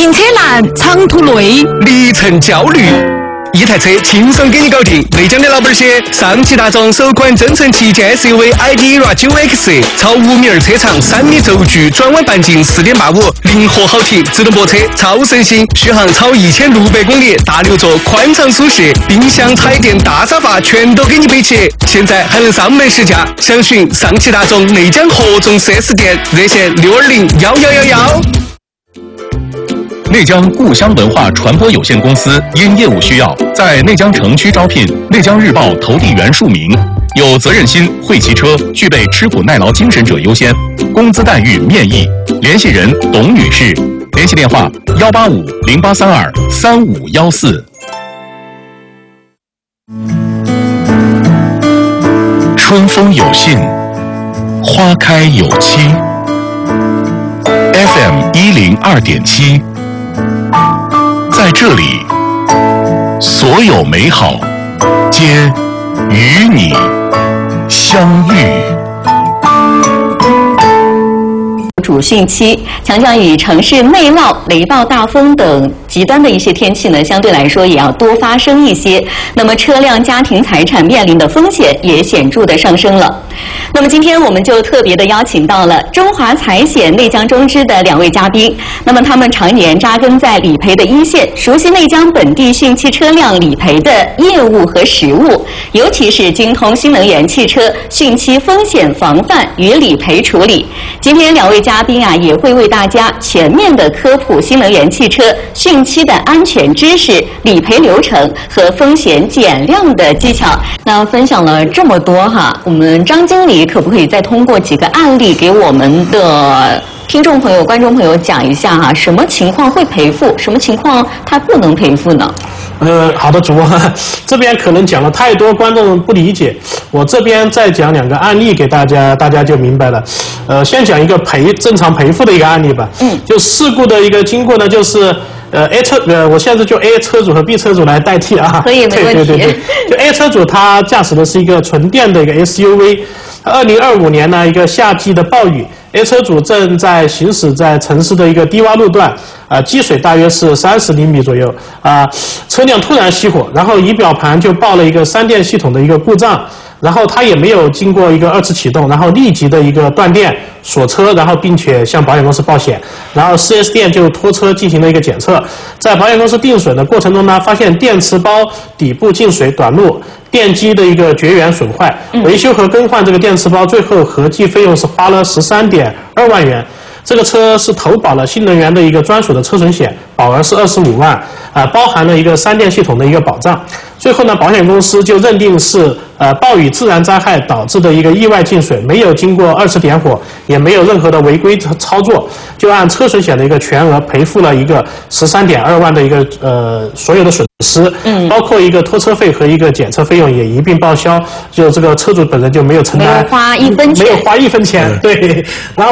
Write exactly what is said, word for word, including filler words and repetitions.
停车难，长途累， 里程焦虑。一台车轻松给你搞定。内江的老板些，上汽大众首款增程旗舰 S U V I D E R A 九 X， 超五米二车长，三米轴距，转弯半径四点八五，灵活好停，自动泊车，超省心，续航超一千六百公里，大六座，宽敞舒适，冰箱、彩电、大沙发全都给你备齐。现在还能上门试驾，详询上汽大众内江合众 四 S 店，热线六二零幺幺幺幺。 内江故乡文化传播有限公司因业务需要，在内江城区招聘内江日报投递员数名，有责任心、会骑车、具备吃苦耐劳精神者优先，工资待遇面议。联系人董女士，联系电话幺八五零八三二三五幺四。春风有信，花开有期。F M 一零二点七。在这里，所有美好皆与你相遇。 主汛期，强降雨、城市内涝、雷暴大风等极端的一些天气呢，相对来说也要多发生一些。那么车辆、家庭财产面临的风险也显著的上升了。那么今天我们就特别的邀请到了中华财险内江中支的两位嘉宾。那么他们常年扎根在理赔的一线，熟悉内江本地汛期车辆理赔的业务和实务，尤其是精通新能源汽车汛期风险防范与理赔处理。今天两位嘉宾啊，也会为大家全面的科普新能源汽车汛期的安全知识、理赔流程和风险减量的技巧。那分享了这么多哈，我们张经理可不可以再通过几个案例给我们的听众朋友、观众朋友讲一下哈，什么情况会赔付，什么情况它不能赔付呢？ 呃，好的，主播，这边可能讲了太多，观众不理解，我这边再讲两个案例给大家，大家就明白了。呃，先讲一个赔正常赔付的一个案例吧。嗯，就事故的一个经过呢，就是呃 A 车呃，我现在就 A 车主和 B 车主来代替啊。 可以，没问题。 对对对对，就 A 车主他驾驶的是一个纯电的一个 S U V， 二零二五年呢一个夏季的暴雨。A 车主正在行驶在城市的一个低洼路段，啊、呃，积水大约是三十厘米左右，啊、呃，车辆突然熄火，然后仪表盘就报了一个三电系统的一个故障，然后它也没有经过一个二次启动，然后立即的一个断电锁车，然后并且向保险公司报险，然后 四 S 店就拖车进行了一个检测，在保险公司定损的过程中呢，发现电池包底部进水短路。电机的一个绝缘损坏，维修和更换这个电池包，最后合计费用是花了十三点二万元。这个车是投保了新能源的一个专属的车损险，保额是二十五万，啊、呃，包含了一个三电系统的一个保障。最后呢，保险公司就认定是呃暴雨自然灾害导致的一个意外进水，没有经过二次点火，也没有任何的违规操作，就按车损险的一个全额赔付了一个十三点二万的一个呃所有的损失，嗯，包括一个拖车费和一个检测费用也一并报销，就这个车主本人就没有承担， 没有花一分钱， 没有花一分钱，对，然后。